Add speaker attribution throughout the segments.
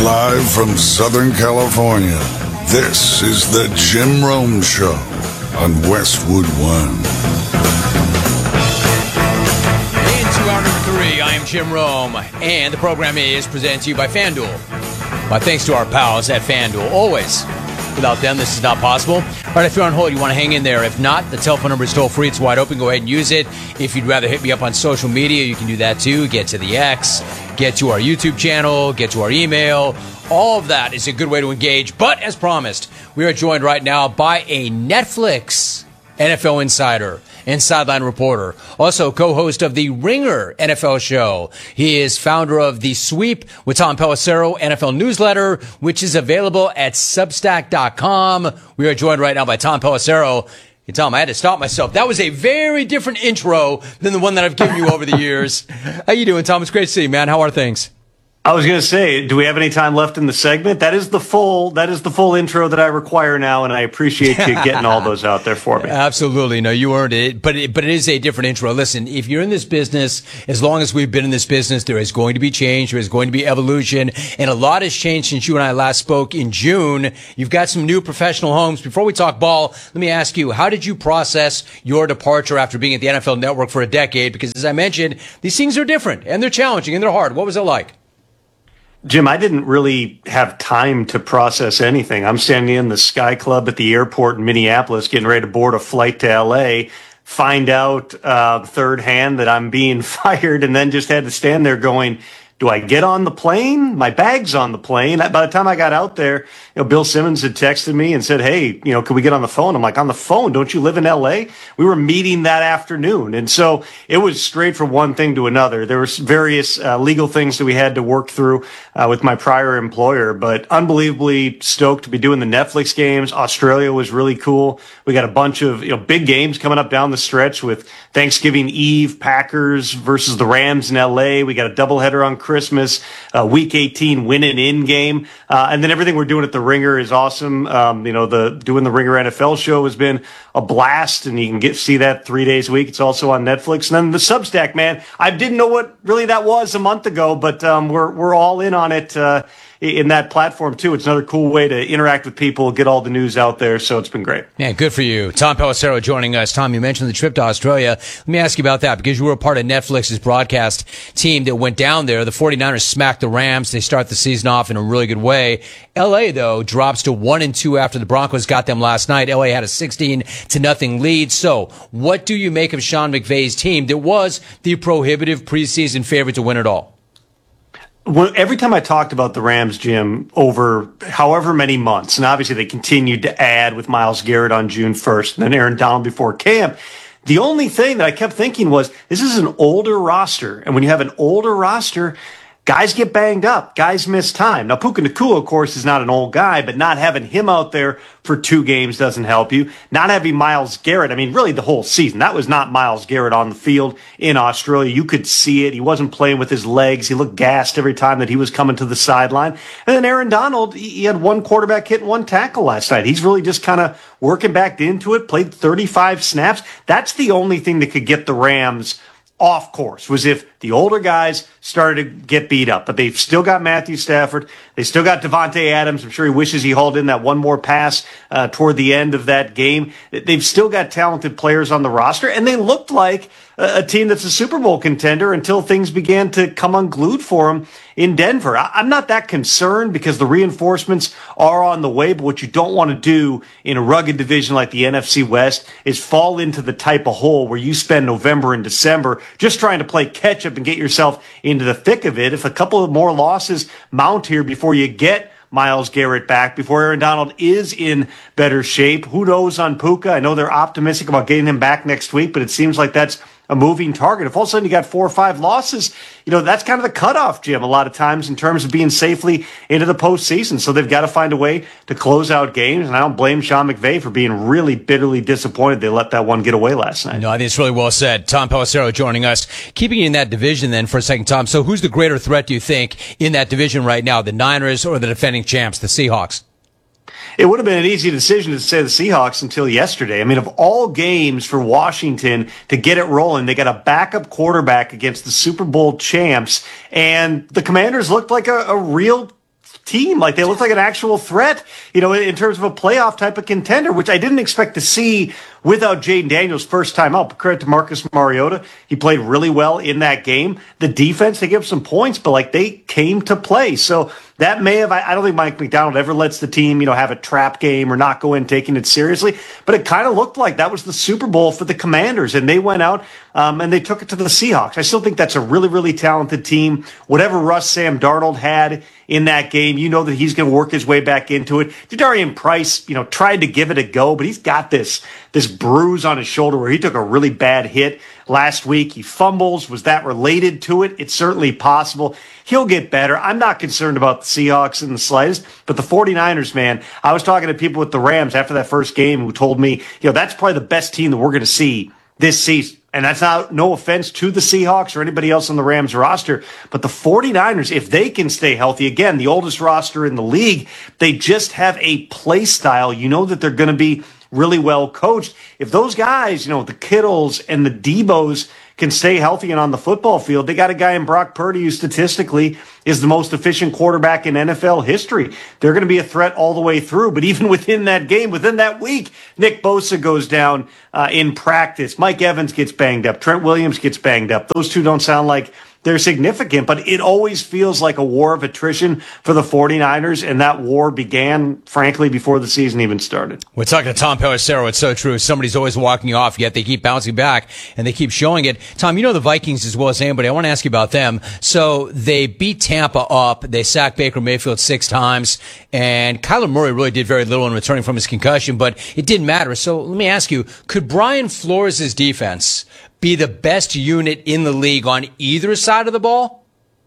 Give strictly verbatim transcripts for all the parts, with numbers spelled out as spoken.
Speaker 1: Live from Southern California, this is the Jim Rome Show on Westwood One.
Speaker 2: In two hour number three, I am Jim Rome, and the program is presented to you by FanDuel. My thanks to our pals at FanDuel. Always. Without them, this is not possible. All right, if you're on hold, you want to hang in there. If not, the telephone number is toll free. It's wide open. Go ahead and use it. If you'd rather hit me up on social media, you can do that too. Get to the X, get to our YouTube channel, get to our email. All of that is a good way to engage. But as promised, we are joined right now by a Netflix N F L insider and sideline reporter, also co-host of the Ringer N F L show. He is founder of The Sweep with Tom Pelissero N F L newsletter, which is available at substack dot com. We are joined right now by Tom Pelissero. Hey, Tom, I had to stop myself. That was a very different intro than the one that I've given you over the years. How you doing, Tom? It's great to see you, man. How are things?
Speaker 3: I was going to say, do we have any time left in the segment? That is the full, that is the full intro that I require now, and I appreciate you getting all those out there for me.
Speaker 2: Absolutely. No, you earned it, but it, but it is a different intro. Listen, if you're in this business, as long as we've been in this business, there is going to be change. There is going to be evolution, and a lot has changed since you and I last spoke in June. You've got some new professional homes. Before we talk ball, let me ask you, how did you process your departure after being at the N F L Network for a decade? Because as I mentioned, these things are different, and they're challenging, and they're hard. What was it like?
Speaker 3: Jim, I didn't really have time to process anything. I'm standing in the Sky Club at the airport in Minneapolis, getting ready to board a flight to L A, find out uh, third hand that I'm being fired, and then just had to stand there going, do I get on the plane? My bag's on the plane. By the time I got out there, you know, Bill Simmons had texted me and said, hey, you know, can we get on the phone? I'm like, on the phone? Don't you live in L A? We were meeting that afternoon. And so it was straight from one thing to another. There were various uh, legal things that we had to work through uh, with my prior employer, but unbelievably stoked to be doing the Netflix games. Australia was really cool. We got a bunch of, you know, big games coming up down the stretch with Thanksgiving Eve, Packers versus the Rams in L A. We got a doubleheader on Christmas, uh, week eighteen win and in game. Uh, and then everything we're doing at the Ringer is awesome. Um, you know, the doing the Ringer N F L show has been a blast, and you can get see that three days a week. It's also on Netflix. And then the Substack, man, I didn't know what really that was a month ago, but um, we're we're all in on it uh, in that platform too. It's another cool way to interact with people, get all the news out there. So it's been great.
Speaker 2: Yeah, good for you. Tom Pelissero joining us. Tom, you mentioned the trip to Australia. Let me ask you about that, because you were a part of Netflix's broadcast team that went down there. The 49ers smacked the Rams. They start the season off in a really good way. L A, though, drops to one and two after the Broncos got them last night. L A had a sixteen to nothing lead. So what do you make of Sean McVay's team that was the prohibitive preseason favorite to win it all?
Speaker 3: Well, every time I talked about the Rams, Jim, over however many months, and obviously they continued to add with Myles Garrett on June first, and then Aaron Donald before camp, the only thing that I kept thinking was, this is an older roster. And when you have an older roster, guys get banged up. Guys miss time. Now, Puka Nacua, of course, is not an old guy, but not having him out there for two games doesn't help you. Not having Myles Garrett, I mean, really the whole season. That was not Myles Garrett on the field in Australia. You could see it. He wasn't playing with his legs. He looked gassed every time that he was coming to the sideline. And then Aaron Donald, he had one quarterback hit and one tackle last night. He's really just kind of working back into it, played thirty-five snaps. That's the only thing that could get the Rams off course, was if the older guys started to get beat up. But they've still got Matthew Stafford. They still got Devontae Adams. I'm sure he wishes he hauled in that one more pass uh, toward the end of that game. They've still got talented players on the roster, and they looked like a, a team that's a Super Bowl contender until things began to come unglued for them in Denver. I, I'm not that concerned because the reinforcements are on the way, but what you don't want to do in a rugged division like the N F C West is fall into the type of hole where you spend November and December just trying to play catch up and get yourself into the thick of it. If a couple of more losses mount here before you get Myles Garrett back, before Aaron Donald is in better shape, who knows on Puka? I know they're optimistic about getting him back next week, but it seems like that's a moving target. If all of a sudden you got four or five losses, you know, that's kind of the cutoff, Jim, a lot of times in terms of being safely into the postseason. So they've got to find a way to close out games. And I don't blame Sean McVay for being really bitterly disappointed they let that one get away last night.
Speaker 2: No, I think it's really well said. Tom Pelissero joining us. Keeping you in that division then for a second, Tom. So who's the greater threat, do you think, in that division right now, the Niners or the defending champs, the Seahawks?
Speaker 3: It would have been an easy decision to say the Seahawks until yesterday. I mean, of all games for Washington to get it rolling, they got a backup quarterback against the Super Bowl champs, and the Commanders looked like a, a real team. Like they looked like an actual threat, you know, in terms of a playoff type of contender, which I didn't expect to see without Jaden Daniels first time out. But credit to Marcus Mariota. He played really well in that game. The defense, they give some points, but like they came to play. So that may have, I don't think Mike Macdonald ever lets the team, you know, have a trap game or not go in taking it seriously. But it kind of looked like that was the Super Bowl for the Commanders. And they went out um, and they took it to the Seahawks. I still think that's a really, really talented team. Whatever Russ Sam Darnold had in that game, you know that he's going to work his way back into it. Jadarian Price, you know, tried to give it a go, but he's got this, this bruise on his shoulder where he took a really bad hit last week. He fumbles. Was that related to it? It's certainly possible. He'll get better. I'm not concerned about the Seahawks in the slightest, but the 49ers, man, I was talking to people with the Rams after that first game who told me, you know, that's probably the best team that we're going to see this season. And that's not, no offense to the Seahawks or anybody else on the Rams roster, but the 49ers, if they can stay healthy, again, the oldest roster in the league, they just have a play style. You know that they're going to be really well coached. If those guys, you know, the Kittles and the Debos can stay healthy and on the football field, they got a guy in Brock Purdy who statistically is the most efficient quarterback in N F L history. They're going to be a threat all the way through. But even within that game, within that week, Nick Bosa goes down uh, in practice. Mike Evans gets banged up. Trent Williams gets banged up. Those two don't sound like they're significant, but it always feels like a war of attrition for the 49ers, and that war began, frankly, before the season even started.
Speaker 2: We're talking to Tom Pelissero. It's so true. Somebody's always walking you off, yet they keep bouncing back, and they keep showing it. Tom, you know the Vikings as well as anybody. I want to ask you about them. So they beat Tampa up. They sacked Baker Mayfield six times, and Kyler Murray really did very little in returning from his concussion, but it didn't matter. So let me ask you, could Brian Flores' defense be the best unit in the league on either side of the ball?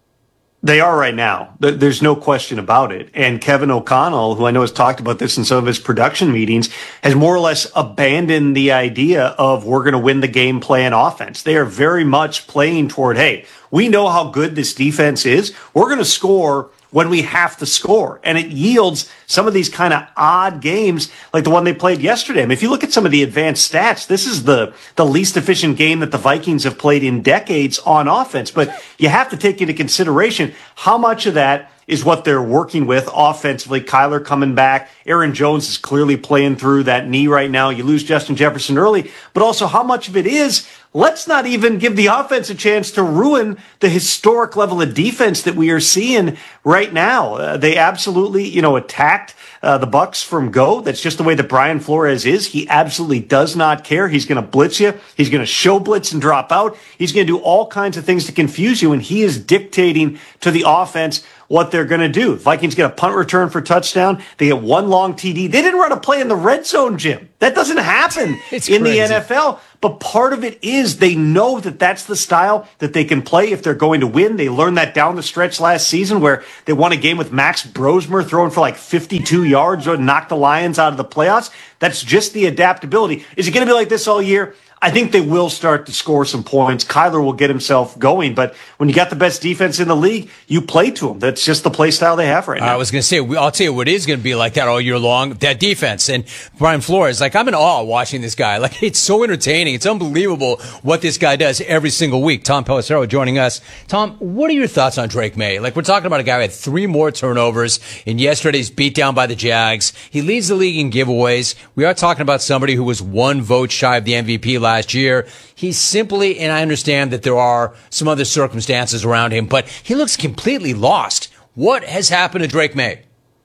Speaker 3: They are right now. There's no question about it. And Kevin O'Connell, who I know has talked about this in some of his production meetings, has more or less abandoned the idea of we're going to win the game plan offense. They are very much playing toward, hey, we know how good this defense is. We're going to score when we have to score. And it yields some of these kind of odd games like the one they played yesterday. I mean, if you look at some of the advanced stats, this is the, the least efficient game that the Vikings have played in decades on offense. But you have to take into consideration how much of that is what they're working with offensively. Kyler coming back. Aaron Jones is clearly playing through that knee right now. You lose Justin Jefferson early, but also how much of it is, let's not even give the offense a chance to ruin the historic level of defense that we are seeing right now. Uh, they absolutely, you know, attacked uh, the Bucs from go. That's just the way that Brian Flores is. He absolutely does not care. He's going to blitz you. He's going to show blitz and drop out. He's going to do all kinds of things to confuse you, and he is dictating to the offense what they're going to do. Vikings get a punt return for touchdown. They get one long T D. They didn't run a play in the red zone, Jim. That doesn't happen
Speaker 2: It's
Speaker 3: in
Speaker 2: crazy.
Speaker 3: the N F L. But part of it is they know that that's the style that they can play if they're going to win. They learned that down the stretch last season where they won a game with Max Brosmer throwing for like fifty-two yards or knocked the Lions out of the playoffs. That's just the adaptability. Is it going to be like this all year? I think they will start to score some points. Kyler will get himself going, but when you got the best defense in the league, you play to them. That's just the play style they have right now.
Speaker 2: I was going to say, I'll tell you what is going to be like that all year long, that defense. And Brian Flores, like, I'm in awe watching this guy. Like, it's so entertaining. It's unbelievable what this guy does every single week. Tom Pelissero joining us. Tom, what are your thoughts on Drake May? Like, we're talking about a guy who had three more turnovers in yesterday's beatdown by the Jags. He leads the league in giveaways. We are talking about somebody who was one vote shy of the M V P last year. He's simply, and I understand that there are some other circumstances around him, but he looks completely lost. What has happened to Drake May?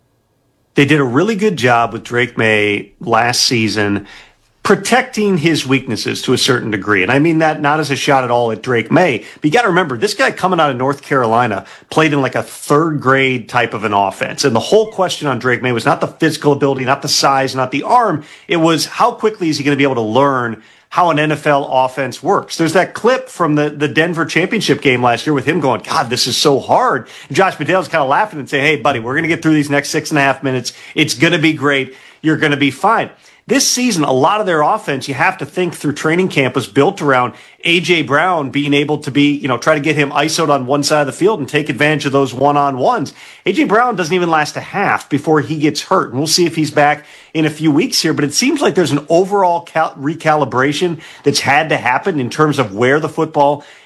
Speaker 3: They did a really good job with Drake May last season protecting his weaknesses to a certain degree. And I mean that not as a shot at all at Drake May. But you got to remember, this guy coming out of North Carolina played in like a third grade type of an offense. And the whole question on Drake May was not the physical ability, not the size, not the arm. It was how quickly is he going to be able to learn how an N F L offense works. There's that clip from the, the Denver championship game last year with him going, God, this is so hard. And Josh McDaniels kind of laughing and saying, hey, buddy, we're going to get through these next six and a half minutes. It's going to be great. You're going to be fine. This season, a lot of their offense, you have to think through training camp, was built around A J. Brown being able to be, you know, try to get him I S O'd on one side of the field and take advantage of those one-on-ones. A J. Brown doesn't even last a half before he gets hurt. And we'll see if he's back in a few weeks here. But it seems like there's an overall cal- recalibration that's had to happen in terms of where the football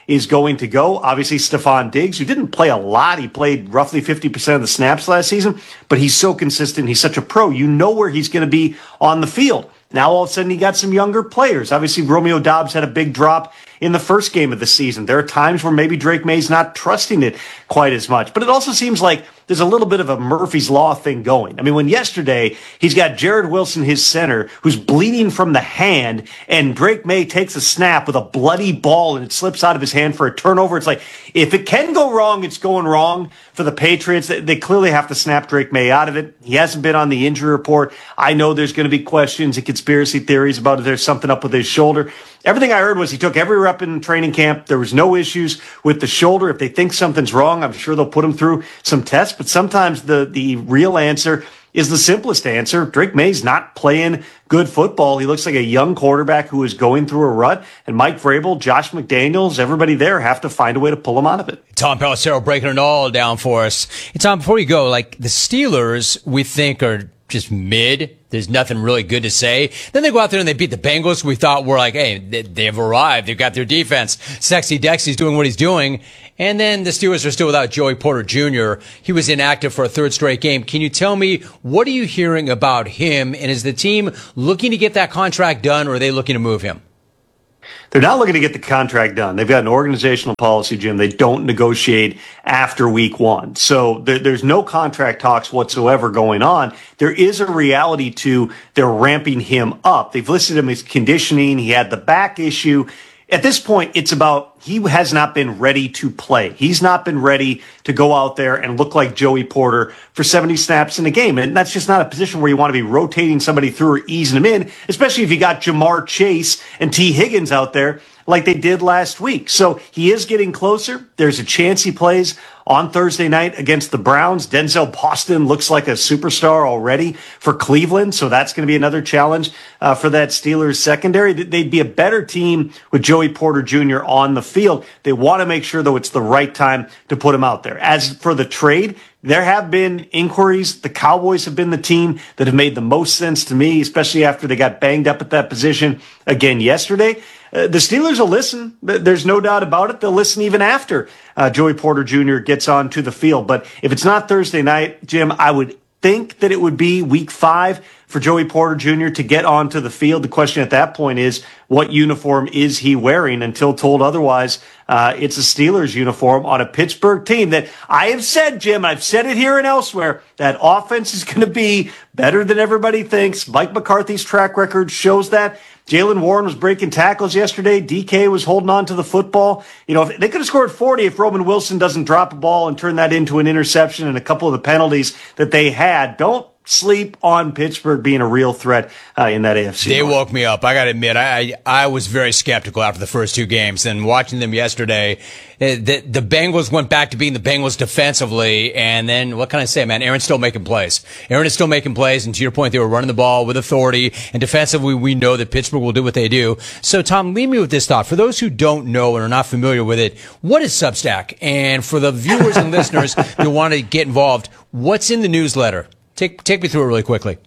Speaker 3: is going to go. Obviously, Stephon Diggs, who didn't play a lot. He played roughly fifty percent of the snaps last season, but he's so consistent. He's such a pro. You know where he's going to be on the field. Now, all of a sudden, you got some younger players. Obviously, Romeo Doubs had a big drop in the first game of the season. There are times where maybe Drake May's not trusting it quite as much. But it also seems like there's a little bit of a Murphy's Law thing going. I mean, when yesterday he's got Jared Wilson, his center, who's bleeding from the hand, and Drake May takes a snap with a bloody ball and it slips out of his hand for a turnover. It's like, if it can go wrong, it's going wrong for the Patriots. They clearly have to snap Drake May out of it. He hasn't been on the injury report. I know there's going to be questions and conspiracy theories about if there's something up with his shoulder. Everything I heard was he took every rep in training camp. There was no issues with the shoulder. If they think something's wrong, I'm sure they'll put him through some tests. But sometimes the, the real answer is the simplest answer. Drake May's not playing good football. He looks like a young quarterback who is going through a rut. And Mike Vrabel, Josh McDaniels, everybody there have to find a way to pull him out of it.
Speaker 2: Tom Pelissero breaking it all down for us. Hey, Tom, before you go, like the Steelers, we think are just mid. There's nothing really good to say. Then they go out there and they beat the Bengals. We thought we're like, hey, they, they've arrived. They've got their defense. Sexy Dexy's doing what he's doing. And then the Steelers are still without Joey Porter Junior He was inactive for a third straight game. Can you tell me, what are you hearing about him? And is the team looking to get that contract done, or are they looking to move him?
Speaker 3: They're not looking to get the contract done. They've got an organizational policy, Jim. They don't negotiate after week one. So there, there's no contract talks whatsoever going on. There is a reality to they're ramping him up. They've listed him as conditioning. He had the back issue. At this point, it's about he has not been ready to play. He's not been ready to go out there and look like Joey Porter for seventy snaps in a game. And that's just not a position where you want to be rotating somebody through or easing them in, especially if you got Jamar Chase and T. Higgins out there like they did last week. So he is getting closer. There's a chance he plays on Thursday night against the Browns. Denzel Boston looks like a superstar already for Cleveland, so that's going to be another challenge uh, for that Steelers secondary. They'd be a better team with Joey Porter Junior on the field. They want to make sure, though, it's the right time to put him out there. As for the trade, there have been inquiries. The Cowboys have been the team that have made the most sense to me, especially after they got banged up at that position again yesterday. Uh, the Steelers will listen. There's no doubt about it. They'll listen even after uh, Joey Porter Junior gets onto the field. But if it's not Thursday night, Jim, I would think that it would be week five for Joey Porter Junior to get onto the field. The question at that point is, what uniform is he wearing? Until told otherwise, uh, it's a Steelers uniform on a Pittsburgh team that I have said, Jim, I've said it here and elsewhere, that offense is going to be better than everybody thinks. Mike McCarthy's track record shows that. Jaylen Warren was breaking tackles yesterday. D K was holding on to the football. You know, if they could have scored forty if Roman Wilson doesn't drop a ball and turn that into an interception and a couple of the penalties that they had. Don't sleep on Pittsburgh being a real threat uh, in that A F C.
Speaker 2: They woke me up. I got to admit, I I was very skeptical after the first two games, and watching them yesterday, the, the Bengals went back to being the Bengals defensively, and then what can I say, man? Aaron's still making plays. Aaron is still making plays, and to your point, they were running the ball with authority, and defensively, we know that Pittsburgh will do what they do. So, Tom, leave me with this thought. For those who don't know and are not familiar with it, what is Substack? And for the viewers and listeners who want to get involved, what's in the newsletter? Take take me through it really quickly.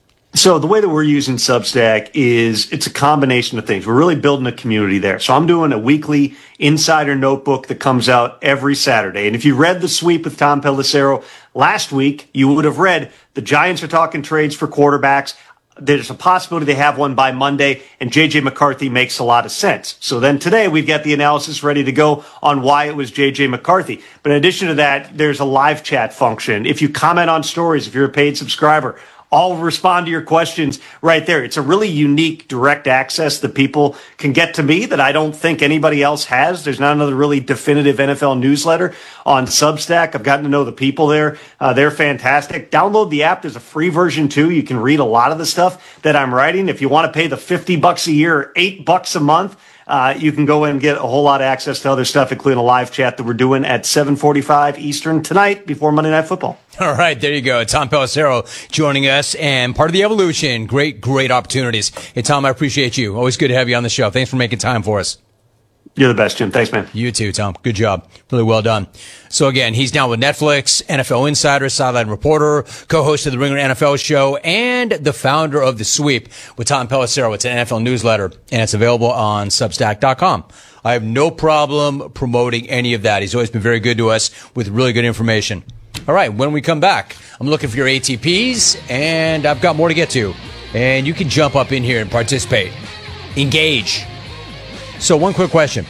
Speaker 3: So the way that we're using Substack is it's a combination of things. We're really building a community there. So I'm doing a weekly insider notebook that comes out every Saturday. And if you read the sweep with Tom Pelissero last week, you would have read the Giants are talking trades for quarterbacks. There's a possibility they have one by Monday, and J J McCarthy makes a lot of sense. So then today we've got the analysis ready to go on why it was J J McCarthy. But in addition to that, there's a live chat function. If you comment on stories, if you're a paid subscriber, I'll respond to your questions right there. It's a really unique direct access that people can get to me that I don't think anybody else has. There's not another really definitive N F L newsletter on Substack. I've gotten to know the people there. Uh, they're fantastic. Download the app. There's a free version too. You can read a lot of the stuff that I'm writing. If you want to pay the fifty bucks a year, or eight bucks a month, Uh, you can go in and get a whole lot of access to other stuff, including a live chat that we're doing at seven forty-five Eastern tonight before Monday Night Football.
Speaker 2: All right, there you go. Tom Pelissero joining us and part of the evolution. Great, great opportunities. Hey, Tom, I appreciate you. Always good to have you on the show. Thanks for making time for us.
Speaker 3: You're the best, Jim. Thanks, man.
Speaker 2: You too, Tom. Good job. Really well done. So again, he's now with Netflix, N F L Insider, sideline reporter, co-host of the Ringer N F L show, and the founder of The Sweep with Tom Pelissero. It's an N F L newsletter, and it's available on Substack dot com. I have no problem promoting any of that. He's always been very good to us with really good information. All right, when we come back, I'm looking for your A T Ps, and I've got more to get to. And you can jump up in here and participate. Engage. So one quick question.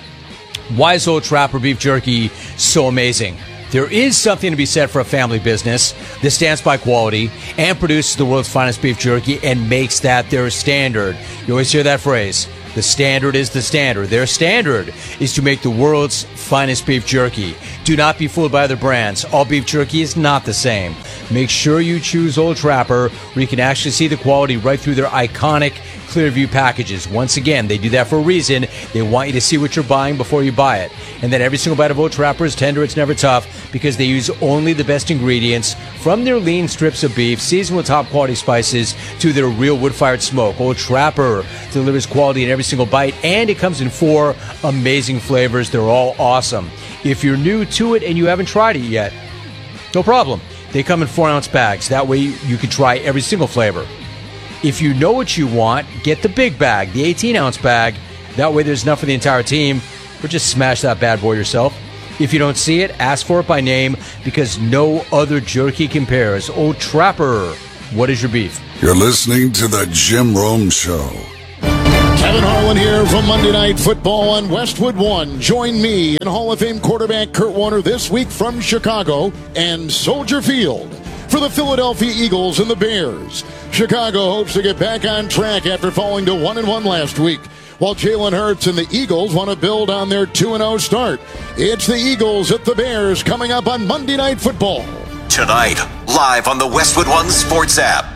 Speaker 2: Why is Old Trapper beef jerky so amazing? There is something to be said for a family business that stands by quality and produces the world's finest beef jerky and makes that their standard. You always hear that phrase. The standard is the standard. Their standard is to make the world's finest beef jerky. Do not be fooled by other brands. All beef jerky is not the same. Make sure you choose Old Trapper, where you can actually see the quality right through their iconic Clearview packages. Once again, they do that for a reason. They want you to see what you're buying before you buy it. And then every single bite of Old Trapper is tender, it's never tough, because they use only the best ingredients from their lean strips of beef, seasoned with top quality spices, to their real wood-fired smoke. Old Trapper delivers quality in every single bite, and it comes in four amazing flavors. They're all awesome. If you're new to it and you haven't tried it yet, no problem. They come in four-ounce bags. That way you can try every single flavor. If you know what you want, get the big bag, the eighteen-ounce bag. That way there's enough for the entire team, or just smash that bad boy yourself. If you don't see it, ask for it by name, because no other jerky compares. Old Trapper, what is your beef?
Speaker 1: You're listening to The Jim Rome Show.
Speaker 4: Kevin Harlan here from Monday Night Football on Westwood One. Join me and Hall of Fame quarterback Kurt Warner this week from Chicago and Soldier Field for the Philadelphia Eagles and the Bears. Chicago hopes to get back on track after falling to one and one last week, while Jalen Hurts and the Eagles want to build on their two and oh start. It's the Eagles at the Bears coming up on Monday Night Football.
Speaker 5: Tonight, live on the Westwood One Sports app.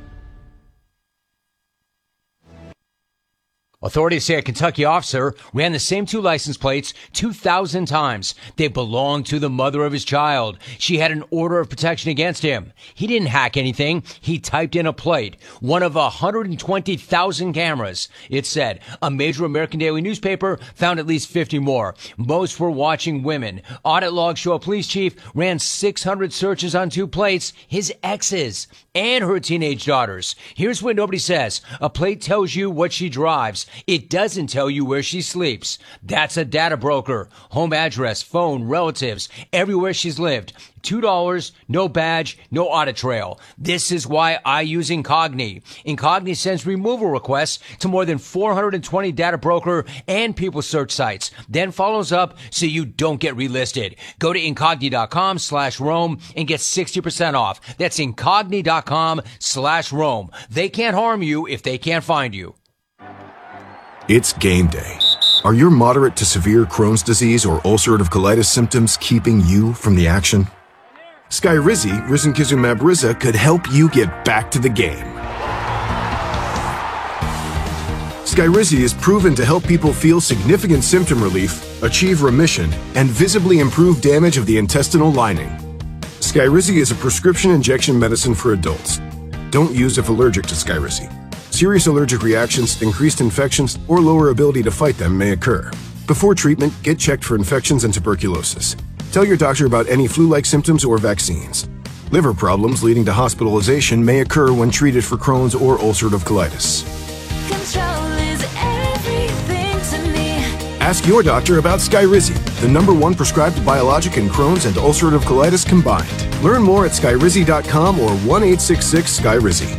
Speaker 2: Authorities say a Kentucky officer ran the same two license plates two thousand times. They belonged to the mother of his child. She had an order of protection against him. He didn't hack anything. He typed in a plate. One of one hundred twenty thousand cameras. It said a major American daily newspaper found at least fifty more. Most were watching women. Audit logs show a police chief ran six hundred searches on two plates, his exes and her teenage daughters. Here's what nobody says. A plate tells you what she drives. It doesn't tell you where she sleeps. That's a data broker. Home address, phone, relatives, everywhere she's lived. two dollars, no badge, no audit trail. This is why I use Incogni. Incogni sends removal requests to more than four hundred twenty data broker and people search sites, then follows up so you don't get relisted. Go to Incogni.com slash Rome and get sixty percent off. That's Incogni.com slash Rome. They can't harm you if they can't find you.
Speaker 6: It's game day. Are your moderate to severe Crohn's disease or ulcerative colitis symptoms keeping you from the action? Skyrizi, risankizumab Riza, could help you get back to the game. Skyrizi is proven to help people feel significant symptom relief, achieve remission, and visibly improve damage of the intestinal lining. Skyrizi is a prescription injection medicine for adults. Don't use if allergic to Skyrizi. Serious allergic reactions, increased infections, or lower ability to fight them may occur. Before treatment, get checked for infections and tuberculosis. Tell your doctor about any flu-like symptoms or vaccines. Liver problems leading to hospitalization may occur when treated for Crohn's or ulcerative colitis.
Speaker 7: Control is everything to me.
Speaker 6: Ask your doctor about Skyrizi, the number one prescribed biologic in Crohn's and ulcerative colitis combined. Learn more at skyrizi dot com or one eight six six Skyrizi.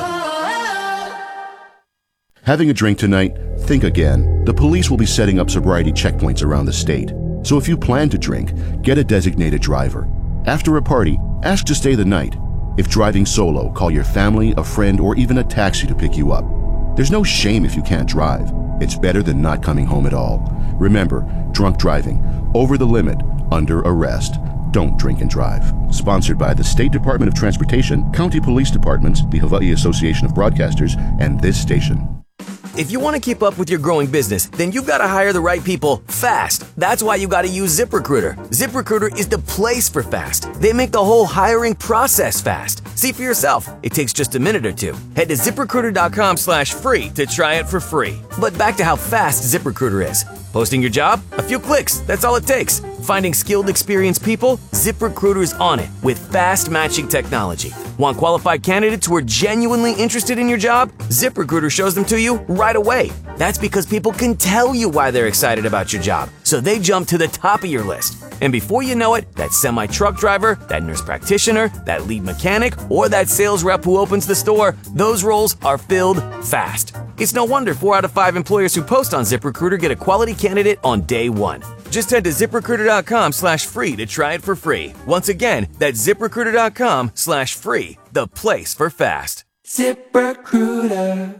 Speaker 8: Having a drink tonight? Think again. The police will be setting up sobriety checkpoints around the state. So if you plan to drink, get a designated driver. After a party, ask to stay the night. If driving solo, call your family, a friend, or even a taxi to pick you up. There's no shame if you can't drive. It's better than not coming home at all. Remember, drunk driving, over the limit, under arrest. Don't drink and drive. Sponsored by the State Department of Transportation, County Police Departments, the Hawaii Association of Broadcasters, and this station.
Speaker 9: If you want to keep up with your growing business, then you've got to hire the right people fast. That's why you got to use ZipRecruiter. ZipRecruiter is the place for fast. They make the whole hiring process fast. See for yourself. It takes just a minute or two. Head to ZipRecruiter.com slash free to try it for free. But back to how fast ZipRecruiter is. Posting your job? A few clicks. That's all it takes. Finding skilled, experienced people? ZipRecruiter's on it with fast matching technology. Want qualified candidates who are genuinely interested in your job? ZipRecruiter shows them to you right away. That's because people can tell you why they're excited about your job, so they jump to the top of your list. And before you know it, that semi-truck driver, that nurse practitioner, that lead mechanic, or that sales rep who opens the store, those roles are filled fast. It's no wonder four out of five employers who post on ZipRecruiter get a quality candidate on day one. Just head to ZipRecruiter.com slash free to try it for free. Once again, that's ZipRecruiter.com slash free, the place for fast.
Speaker 10: ZipRecruiter.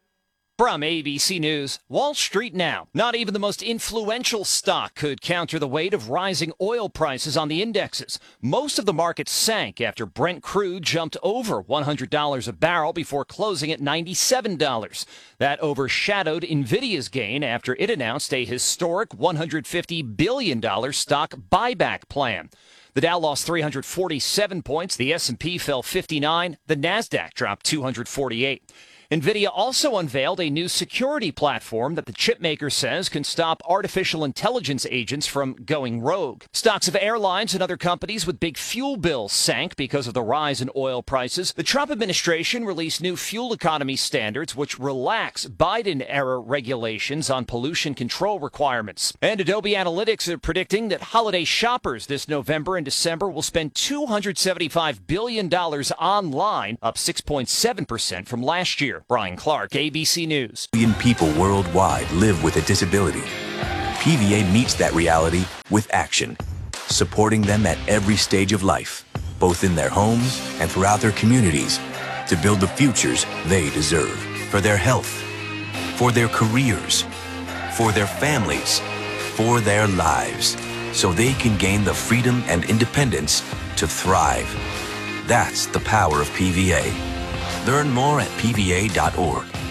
Speaker 10: From A B C News, Wall Street now. Not even the most influential stock could counter the weight of rising oil prices on the indexes. Most of the market sank after Brent crude jumped over one hundred dollars a barrel before closing at ninety-seven dollars. That overshadowed Nvidia's gain after it announced a historic one hundred fifty billion dollars stock buyback plan. The Dow lost three hundred forty-seven points, the S and P fell fifty-nine, the Nasdaq dropped two hundred forty-eight. Nvidia also unveiled a new security platform that the chipmaker says can stop artificial intelligence agents from going rogue. Stocks of airlines and other companies with big fuel bills sank because of the rise in oil prices. The Trump administration released new fuel economy standards which relax Biden-era regulations on pollution control requirements. And Adobe Analytics are predicting that holiday shoppers this November and December will spend two hundred seventy-five billion dollars online, up six point seven percent from last year. Brian Clark, A B C News.
Speaker 11: Million people worldwide live with a disability. P V A meets that reality with action, supporting them at every stage of life, both in their homes and throughout their communities, to build the futures they deserve. For their health, for their careers, for their families, for their lives, so they can gain the freedom and independence to thrive. That's the power of P V A. Learn more at P V A dot org.